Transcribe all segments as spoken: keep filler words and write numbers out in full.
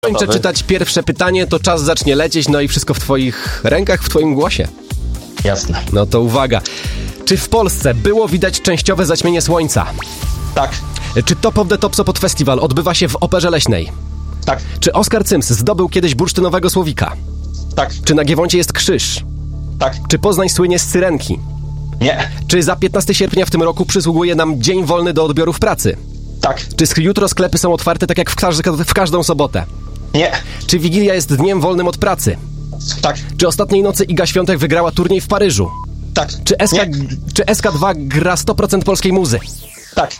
Kończę czytać pierwsze pytanie, to czas zacznie lecieć, no i wszystko w twoich rękach, w twoim głosie. Jasne. No to uwaga. Czy w Polsce było widać częściowe zaćmienie słońca? Tak. Czy Top of the Top Sopot Festival odbywa się w Operze Leśnej? Tak. Czy Oskar Cyms zdobył kiedyś bursztynowego słowika? Tak. Czy na Giewoncie jest krzyż? Tak. Czy Poznań słynie z syrenki? Nie. Czy za piętnastego sierpnia w tym roku przysługuje nam dzień wolny do odbioru w pracy? Tak. Czy jutro sklepy są otwarte tak jak w, każdy, w każdą sobotę? Nie. Czy Wigilia jest dniem wolnym od pracy? Tak. Czy ostatniej nocy Iga Świątek wygrała turniej w Paryżu? Tak. Czy, S K, Nie. czy S K dwa gra sto procent polskiej muzy? Tak.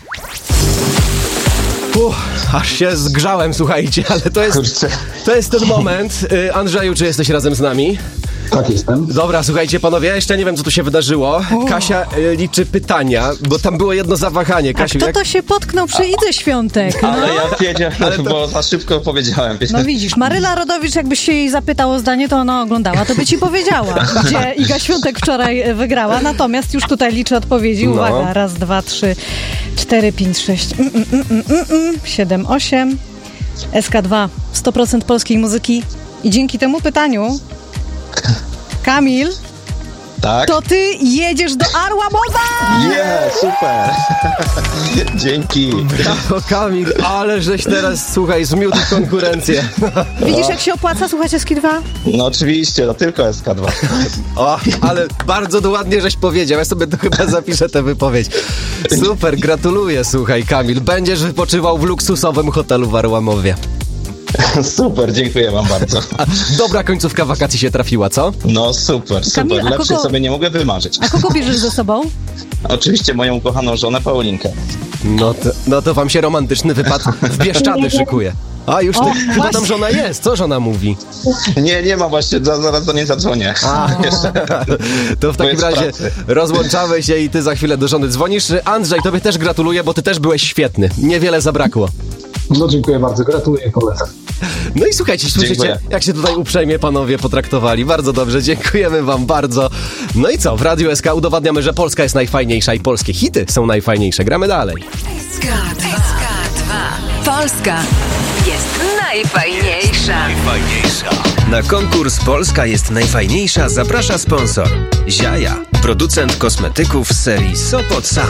Uff, aż się zgrzałem, słuchajcie, ale to jest, Kurczę. to jest ten moment. Y, Andrzeju, czy jesteś razem z nami? Tak, jestem. Dobra, słuchajcie, panowie, ja jeszcze nie wiem, co tu się wydarzyło. Kasia y, liczy pytania, bo tam było jedno zawahanie. A Kasiu, kto jak... to się potknął przy Idze Świątek? No, Ale ja wiedziałem, Ale to- bo za szybko powiedziałem. no widzisz, Maryla Rodowicz, jakbyś się jej zapytał o zdanie, to ona oglądała, to by ci powiedziała, gdzie Iga Świątek wczoraj wygrała, natomiast już tutaj liczę odpowiedzi. No. Uwaga, raz, dwa, trzy, cztery, pięć, sześć, mm, mm, mm, mm, mm, siedem, osiem. S K dwa, sto procent polskiej muzyki. I dzięki temu pytaniu, Kamil, Tak? to ty jedziesz do Arłamowa! Nie, super. Dzięki. O, Kamil, ale żeś teraz, słuchaj, zmiótł konkurencję. Widzisz, jak się opłaca słuchać S K dwa? No oczywiście, to tylko S K dwa. O, ale bardzo ładnie żeś powiedział, ja sobie to chyba zapiszę tę wypowiedź. Super, gratuluję, słuchaj, Kamil. Będziesz wypoczywał w luksusowym hotelu w Arłamowie. Super, dziękuję wam bardzo. A dobra końcówka wakacji się trafiła, co? No super, super. Kamil, a Lepszej kogo- sobie nie mogę wymarzyć. A kogo bierzesz ze sobą? Oczywiście moją ukochaną żonę Paulinkę. No to, no to wam się romantyczny wypad w Bieszczady szykuje. A, już ty, O, chyba właśnie. tam żona jest. Co żona mówi? Nie, nie ma właśnie, za- zaraz do niej zadzwonię. A, to w takim jest razie pracy. rozłączamy się i ty za chwilę do żony dzwonisz. Andrzej, tobie też gratuluję, bo ty też byłeś świetny. Niewiele zabrakło. No dziękuję bardzo, gratuluję koledze. No i słuchajcie, słyszycie, Dziękuję. jak się tutaj uprzejmie panowie potraktowali. Bardzo dobrze, dziękujemy wam bardzo. No i co, w Radiu S K udowadniamy, że Polska jest najfajniejsza i polskie hity są najfajniejsze. Gramy dalej. S K dwa. Polska jest najfajniejsza. Na konkurs Polska jest najfajniejsza zaprasza sponsor Ziaja, producent kosmetyków z serii Sopot Sam.